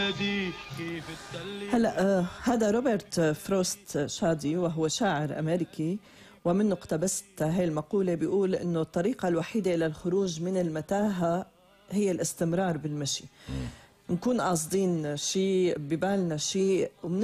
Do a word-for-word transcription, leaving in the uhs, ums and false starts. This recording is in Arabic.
هلا آه هذا روبرت فروست شادي، وهو شاعر أمريكي، ومنه اقتبست هاي المقولة. بيقول إنه الطريقة الوحيدة إلى الخروج من المتاهة هي الاستمرار بالمشي. نكون قاصدين شيء، ببالنا شيء